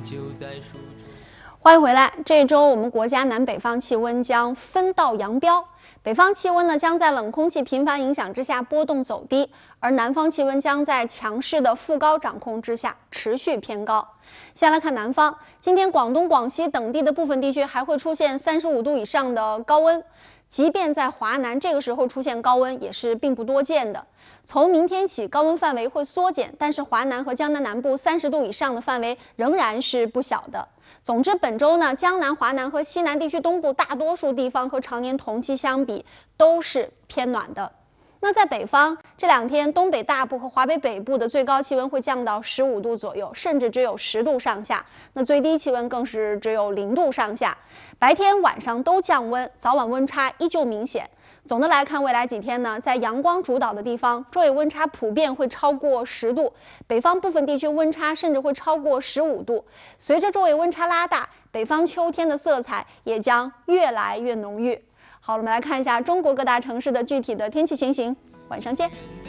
欢迎回来。这周我们国家南北方气温将分道扬镳，北方气温呢将在冷空气频繁影响之下波动走低，而南方气温将在强势的副高掌控之下持续偏高。先来看南方，今天广东、广西等地的部分地区还会出现35度以上的高温。即便在华南这个时候出现高温也是并不多见的。从明天起高温范围会缩减，但是华南和江南南部30度以上的范围仍然是不小的。总之本周呢，江南、华南和西南地区东部大多数地方和常年同期相比都是偏暖的。那在北方，这两天东北大部和华北北部的最高气温会降到15度左右，甚至只有10度上下，那最低气温更是只有0度上下。白天晚上都降温，早晚温差依旧明显。总的来看，未来几天呢，在阳光主导的地方，昼夜温差普遍会超过10度，北方部分地区温差甚至会超过15度。随着昼夜温差拉大，北方秋天的色彩也将越来越浓郁。好了，我们来看一下中国各大城市的具体的天气情形，晚上见。